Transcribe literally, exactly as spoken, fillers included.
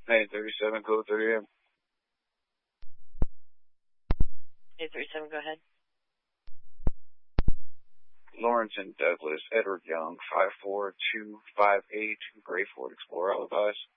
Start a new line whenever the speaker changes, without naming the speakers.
Hey, thirty-seven, code thirty M.
Hey, thirty-seven, go ahead.
Lawrence and Douglas, Edward Young, five four two five eight, Gray Ford Explorer, alibis.